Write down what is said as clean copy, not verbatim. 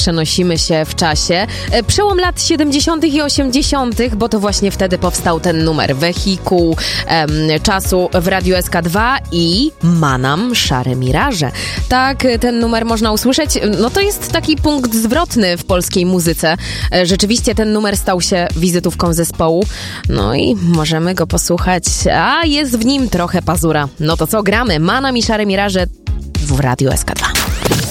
przenosimy się w czasie. Przełom lat 70. i 80., bo to właśnie wtedy powstał ten numer Wehikuł czasu w Radiu SK2 i Manam Szare Miraże. Tak, ten numer można usłyszeć. No to jest taki punkt zwrotny w polskiej muzyce. Rzeczywiście ten numer stał się wizytówką zespołu. No i możemy go posłuchać, a jest w nim trochę Pazura. No to co, gramy? Manam i Szare Miraże w Radiu SK2.